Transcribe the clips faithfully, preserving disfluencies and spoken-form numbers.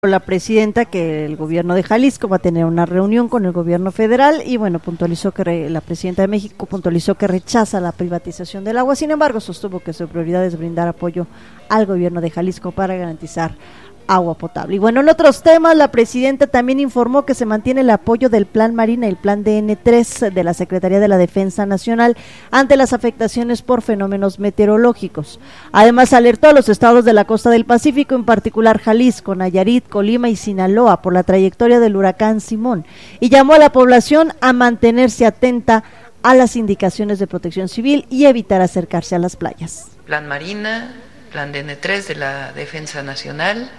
La presidenta que el gobierno de Jalisco va a tener una reunión con el gobierno federal y bueno, puntualizó que re, la presidenta de México puntualizó que rechaza la privatización del agua, sin embargo sostuvo que su prioridad es brindar apoyo al gobierno de Jalisco para garantizar agua potable. Y bueno, en otros temas, la presidenta también informó que se mantiene el apoyo del Plan Marina y el Plan D N tres de la Secretaría de la Defensa Nacional ante las afectaciones por fenómenos meteorológicos. Además, alertó a los estados de la costa del Pacífico, en particular Jalisco, Nayarit, Colima y Sinaloa, por la trayectoria del huracán Simón, y llamó a la población a mantenerse atenta a las indicaciones de protección civil y evitar acercarse a las playas. Plan Marina, Plan D N tres de la Defensa Nacional.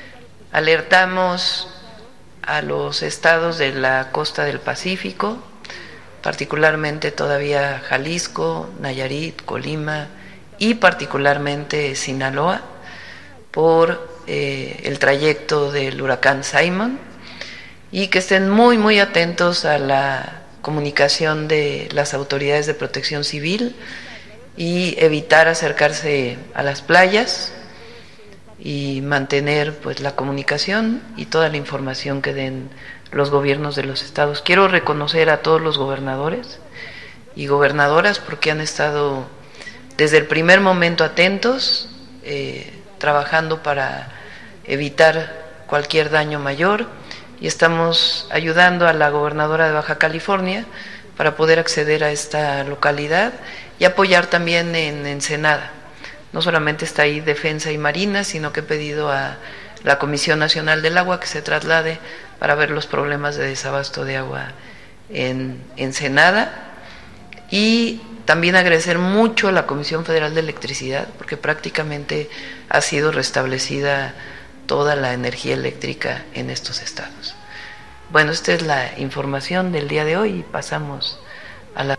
Alertamos a los estados de la costa del Pacífico, particularmente todavía Jalisco, Nayarit, Colima y particularmente Sinaloa, por eh, el trayecto del huracán Simón, y que estén muy, muy atentos a la comunicación de las autoridades de protección civil y evitar acercarse a las playas y mantener pues la comunicación y toda la información que den los gobiernos de los estados. Quiero reconocer a todos los gobernadores y gobernadoras porque han estado desde el primer momento atentos, eh, trabajando para evitar cualquier daño mayor, y estamos ayudando a la gobernadora de Baja California para poder acceder a esta localidad y apoyar también en Ensenada. No solamente está ahí Defensa y Marina, sino que he pedido a la Comisión Nacional del Agua que se traslade para ver los problemas de desabasto de agua en Ensenada, y también agradecer mucho a la Comisión Federal de Electricidad porque prácticamente ha sido restablecida toda la energía eléctrica en estos estados. Bueno, esta es la información del día de hoy y pasamos a la...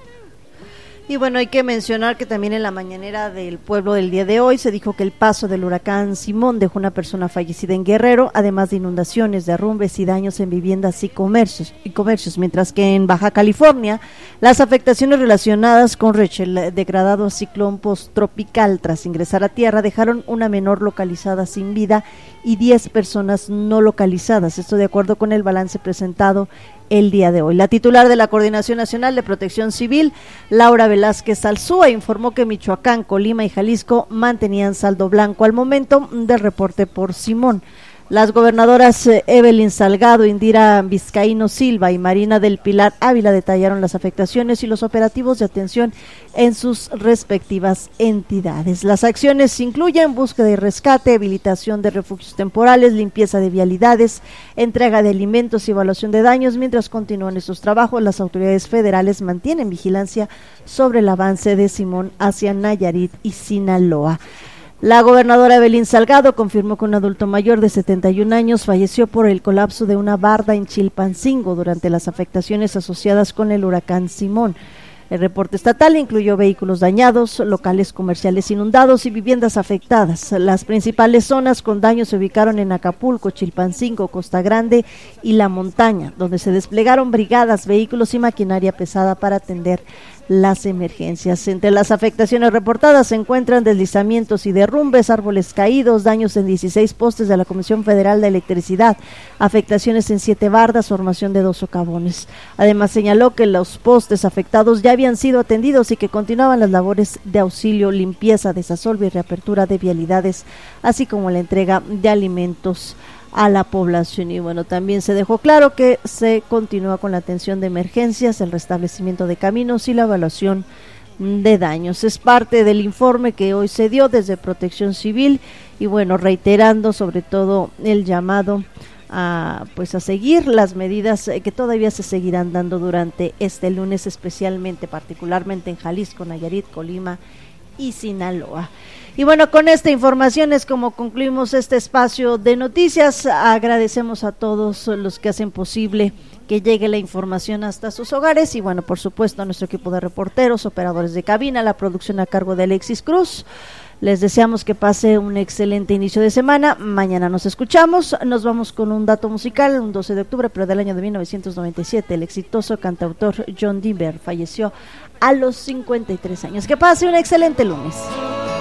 Y bueno, hay que mencionar que también en la mañanera del pueblo del día de hoy se dijo que el paso del huracán Simón dejó una persona fallecida en Guerrero, además de inundaciones, derrumbes y daños en viviendas y comercios, y comercios, mientras que en Baja California las afectaciones relacionadas con Rachel, el degradado ciclón posttropical tras ingresar a tierra, dejaron una menor localizada sin vida y diez personas no localizadas, esto de acuerdo con el balance presentado el día de hoy. La titular de la Coordinación Nacional de Protección Civil, Laura Velázquez Alzúa, informó que Michoacán, Colima y Jalisco mantenían saldo blanco al momento del reporte por Simón. Las gobernadoras Evelyn Salgado, Indira Vizcaíno Silva y Marina del Pilar Ávila detallaron las afectaciones y los operativos de atención en sus respectivas entidades. Las acciones incluyen búsqueda y rescate, habilitación de refugios temporales, limpieza de vialidades, entrega de alimentos y evaluación de daños. Mientras continúan estos trabajos, las autoridades federales mantienen vigilancia sobre el avance de Simón hacia Nayarit y Sinaloa. La gobernadora Evelyn Salgado confirmó que un adulto mayor de setenta y un años falleció por el colapso de una barda en Chilpancingo durante las afectaciones asociadas con el huracán Simón. El reporte estatal incluyó vehículos dañados, locales comerciales inundados y viviendas afectadas. Las principales zonas con daños se ubicaron en Acapulco, Chilpancingo, Costa Grande y La Montaña, donde se desplegaron brigadas, vehículos y maquinaria pesada para atender las emergencias. Entre las afectaciones reportadas se encuentran deslizamientos y derrumbes, árboles caídos, daños en dieciséis postes de la Comisión Federal de Electricidad, afectaciones en siete bardas, formación de dos socavones. Además señaló que los postes afectados ya habían sido atendidos y que continuaban las labores de auxilio, limpieza, desasolve y reapertura de vialidades, así como la entrega de alimentos a la población. Y bueno, también se dejó claro que se continúa con la atención de emergencias, el restablecimiento de caminos y la evaluación de daños. Es parte del informe que hoy se dio desde Protección Civil y bueno, reiterando sobre todo el llamado a pues a seguir las medidas que todavía se seguirán dando durante este lunes, especialmente particularmente en Jalisco, Nayarit, Colima y Sinaloa. Y bueno, con esta información es como concluimos este espacio de noticias. Agradecemos a todos los que hacen posible que llegue la información hasta sus hogares y bueno, por supuesto a nuestro equipo de reporteros, operadores de cabina, la producción a cargo de Alexis Cruz. Les deseamos que pase un excelente inicio de semana. Mañana nos escuchamos. Nos vamos con un dato musical, un doce de octubre, pero del año de mil novecientos noventa y siete. El exitoso cantautor John Denver falleció a los cincuenta y tres años. Que pase un excelente lunes.